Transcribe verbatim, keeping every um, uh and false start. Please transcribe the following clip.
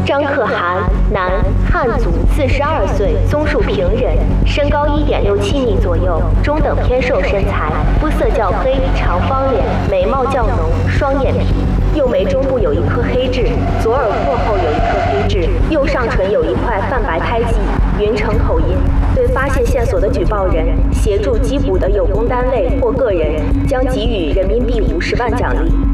张可涵，男，汉族，四十二岁，综述平人，身高一点六七米左右，中等偏瘦身材，肤色较黑，长方脸，眉毛较浓，双眼皮，右眉中部有一颗黑痣，左耳廓后有一颗黑痣，右上唇有一块泛白胎记，云城口音。对发现线索的举报人，协助缉捕的有功单位或个人，将给予人民币五十万奖励。